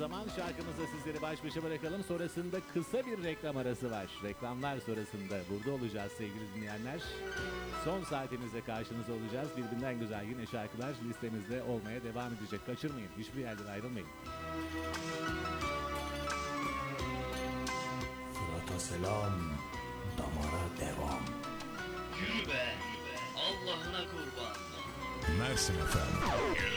zaman şarkımızla sizleri baş başa bırakalım. Sonrasında kısa bir reklam arası var. Reklamlar sonrasında burada olacağız sevgili dinleyenler. Son saatimizde karşınızda olacağız. Birbirinden güzel yine şarkılar listemizde olmaya devam edecek. Kaçırmayın. Hiçbir yerden ayrılmayın. Fırat'a selam, damara devam. Yürü be, Allah'ına kurban. Mersin efendim.